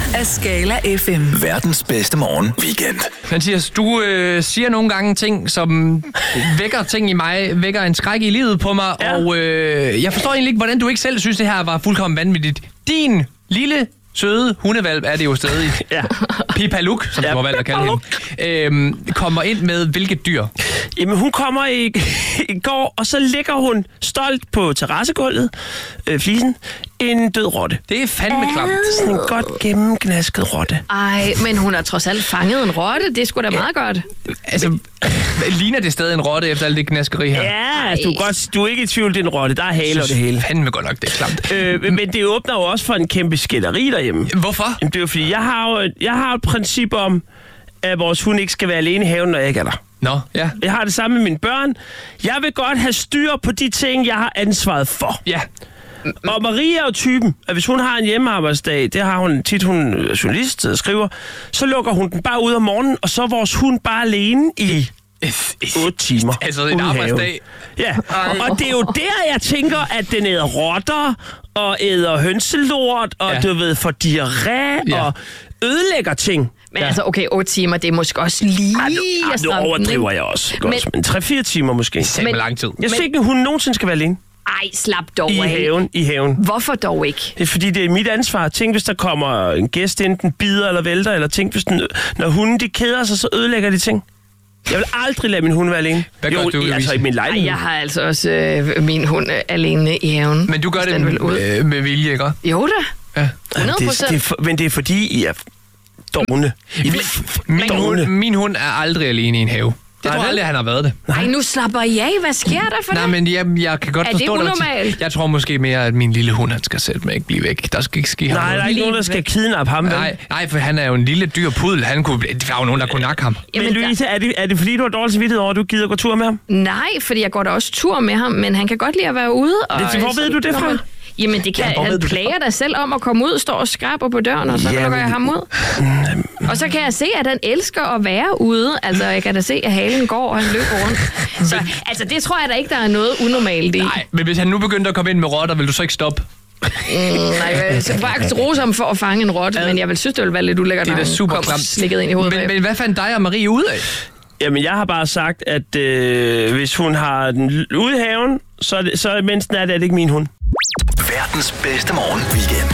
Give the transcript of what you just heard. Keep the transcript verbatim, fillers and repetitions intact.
af Skala F M. Verdens bedste morgen weekend. Mathias, du øh, siger nogle gange ting, som vækker ting i mig, vækker en skræk i livet på mig, ja. og øh, jeg forstår egentlig ikke, hvordan du ikke selv synes, det her var fuldkommen vanvittigt. Din lille, søde hundevalp er det jo stadig. Ja. Pipaluk, som ja, du har valgt at kalde hende, øhm, kommer ind med hvilket dyr? Jamen, hun kommer i, i går, og så ligger hun stolt på terrassegulvet, øh, flisen, en død rotte. Det er fandme klamt. Sådan en godt gennemgnasket rotte. Ej, men hun har trods alt fanget en rotte. Det er sgu da meget godt. Altså, ligner det stadig en rotte efter alt det gnaskeri her? Ja, altså, du, er godt, du er ikke i tvivl, det er en rotte. Der er hale og det hele. Fandme godt nok, det er klamt. Øh, men det åbner jo også for en kæmpe skænderi derhjemme. Hvorfor? Jamen, det er jo fordi, jeg har jo, jeg har et princip om, at vores hund ikke skal være alene i haven, når jeg ikke er der. Nå, ja. Jeg har det samme med mine børn. Jeg vil godt have styr på de ting, jeg har ansvaret for. Ja. Og Marie er jo typen, at hvis hun har en hjemmearbejdsdag, det har hun tit, hun er journalist og skriver, så lukker hun den bare ud om morgenen, og så er vores hund bare alene i otte timer. Altså en arbejdsdag. Ja, og det er jo der, jeg tænker, at den æder rotter, og æder hønselort, og ja. du ved, får diarré, ja. og ødelægger ting. Men ja. altså, okay, otte timer, det er måske også lige ja, nu, at nu overdriver jeg også. Men, men tre-fire timer måske. Det er men, lang tid. Jeg synes ikke, at hun nogensinde skal være alene. Ej, slap dog I af. haven, i haven. Hvorfor dog ikke? Det er fordi, det er mit ansvar. Tænk, hvis der kommer en gæst, enten bider eller vælter, eller tænk, hvis den, når hunden de keder sig, så ødelægger de ting. Jeg vil aldrig lade min hund være alene. Hvad gør jo, du, altså i min lejlighed. Ej, jeg har altså også øh, min hund øh, alene i haven. Men du gør det med, med vilje, ikke? Jo da. Ja. hundrede procent. Det, det for, men det er fordi, I er dogne. Min, min, hund, min hund er aldrig alene i en have. Det tror jeg aldrig, han har været det. Nej, nu slapper jeg af. Hvad sker der for Nej, det? men jeg, jeg kan godt er forstå det det. unormalt? Jeg tror måske mere, at min lille hund, han skal sætte mig ikke blive væk. Der skal ikke ske ham. Nej, der er ikke nogen, der skal kidnappe ham. Nej, nej, for han er jo en lille dyr pudel. Han kunne, der var jo nogen, der kunne nakke ham. Jamen, men Louise, er det, er det fordi, du har dårlig samvittighed over, at du gider gå tur med ham? Nej, fordi jeg går da også tur med ham, men han kan godt lide at være ude. Og det, hvor ved du det fra? Jamen, det kan, ja, han plager dig selv om at komme ud, står og skraber på døren, og så ja, lukker jeg ham ud. Og så kan jeg se, at han elsker at være ude. Altså, jeg kan da se, at halen går, og han løber rundt. Så altså, det tror jeg da ikke, der er noget unormalt i. Nej, men hvis han nu begyndte at komme ind med rotter, vil du så ikke stoppe? Mm, nej, jeg vil faktisk rose ham for at fange en rotte, men jeg vil synes, det ville være lidt ulækkert, når han kom slikket ind i hovedet. Men, men hvad fandt dig og Marie ud af? Jamen, jeg har bare sagt, at øh, hvis hun har den ude i haven, så, så mens den er det, er det ikke min hund. Verdens bedste morgen weekend.